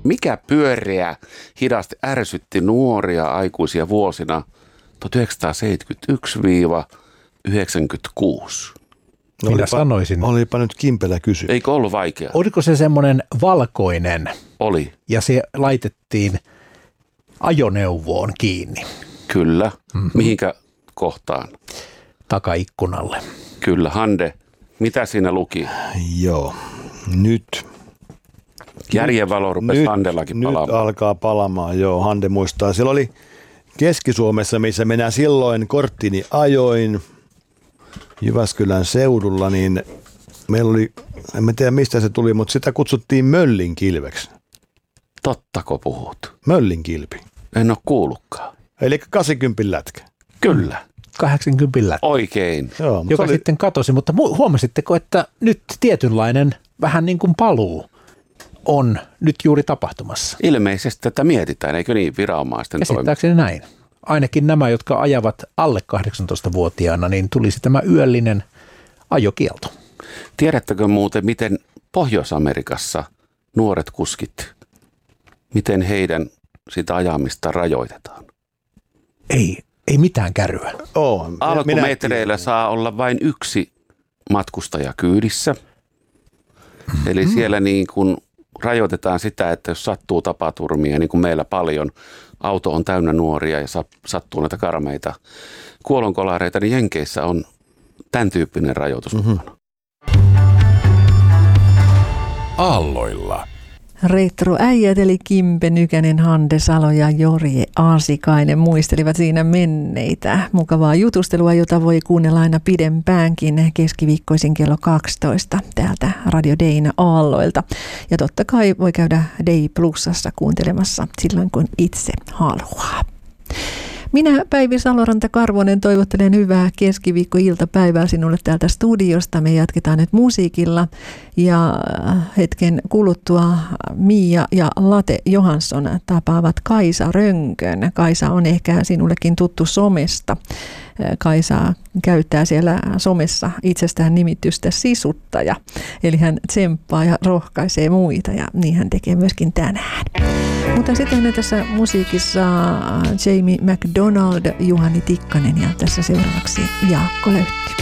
Mikä pyöreä hidasti ärsytti nuoria aikuisia vuosina 1971-1996? Minä sanoisin. Olipa nyt kimpelä kysyä. Eikö ollut vaikea? Oliko se semmoinen valkoinen? Oli. Ja se laitettiin ajoneuvoon kiinni. Kyllä. Mihinkä kohtaan? Takaikkunalle. Kyllä. Hande, mitä siinä luki? Joo, nyt. Järjenvalo rupesi Handellakin palaamaan. Nyt alkaa palamaan, joo. Hande muistaa. Siellä oli Keski-Suomessa, missä minä silloin korttini ajoin Jyväskylän seudulla, niin meillä oli, en tiedä mistä se tuli, mutta sitä kutsuttiin möllinkilveksi. Tottako puhut? Möllinkilpi. En ole kuullutkaan. Eli 80 lätkä. Kyllä. 80 lätkä. Oikein. Joo, Joka sitten katosi, mutta huomasitteko, että nyt tietynlainen vähän niin kuin paluu on nyt juuri tapahtumassa? Ilmeisesti tätä mietitään, eikö niin, viranomaisten toimesta? Käsittääkseni näin. Ainakin nämä, jotka ajavat alle 18-vuotiaana, niin tulisi tämä yöllinen ajokielto. Tiedättekö muuten, miten Pohjois-Amerikassa nuoret kuskit, miten heidän sitä ajamista rajoitetaan? Ei mitään kärryä. Alkumetreillä saa olla vain yksi matkustaja kyydissä. Eli siellä niin kuin rajoitetaan sitä, että jos sattuu tapaturmia, niin kuin meillä paljon, auto on täynnä nuoria ja sattuu näitä karmeita kuolonkolareita, niin Jenkeissä on tämän tyyppinen rajoitus. Aalloilla. Retroäijät eli Kimpe Nykänen, Hande Salo ja Jorje Aasikainen muistelivat siinä menneitä. Mukavaa jutustelua, jota voi kuunnella aina pidempäänkin keskiviikkoisin kello 12 täältä Radio Dayn Aalloilta. Ja totta kai voi käydä Day Plusassa kuuntelemassa silloin, kun itse haluaa. Minä, Päivi Saloranta-Karvonen, toivottelen hyvää keskiviikkoiltapäivää sinulle täältä studiosta. Me jatketaan nyt musiikilla ja hetken kuluttua Mia ja Late Johansson tapaavat Kaisa Rönkön. Kaisa on ehkä sinullekin tuttu somesta. Kaisa käyttää siellä somessa itsestään nimitystä sisuttaja, eli hän tsemppaa ja rohkaisee muita ja niin hän tekee myöskin tänään. Mutta sitten tässä musiikissa Jamie McDonald, Juhani Tikkanen ja tässä seuraavaksi Jaakko Löytti.